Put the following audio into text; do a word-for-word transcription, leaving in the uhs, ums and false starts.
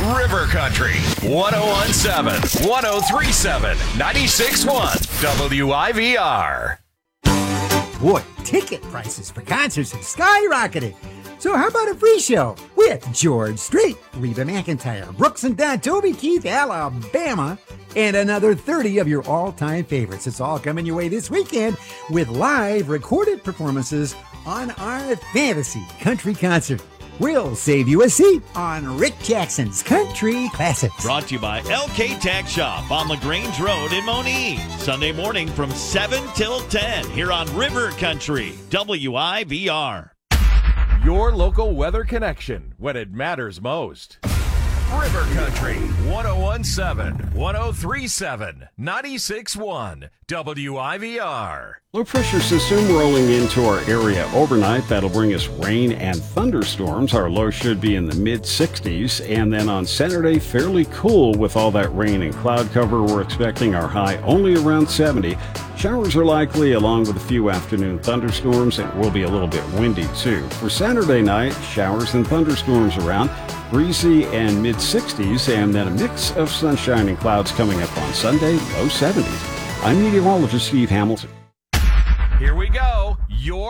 River Country, one oh one seven, one oh three seven, ninety-six one, W I V R. Boy, ticket prices for concerts have skyrocketed. So how about a free show with George Strait, Reba McEntire, Brooks and Dunn, Toby Keith, Alabama, and another thirty of your all-time favorites. It's all coming your way this weekend with live recorded performances on our Fantasy Country Concert. We'll save you a seat on Rick Jackson's Country Classics. Brought to you by L K Tax Shop on LaGrange Road in Monee. Sunday morning from seven till ten here on River Country, W I V R. Your local weather connection when it matters most. River Country, one oh one seven, one oh three seven, ninety-six one, W I V R. Low pressure system rolling into our area overnight. That'll bring us rain and thunderstorms. Our low should be in the mid sixties. And then on Saturday, fairly cool with all that rain and cloud cover. We're expecting our high only around seventy. Showers are likely along with a few afternoon thunderstorms. It will be a little bit windy too. For Saturday night, showers and thunderstorms around. Breezy and mid sixties. And then a mix of sunshine and clouds coming up on Sunday, low seventies. I'm meteorologist Steve Hamilton. Here we go. Your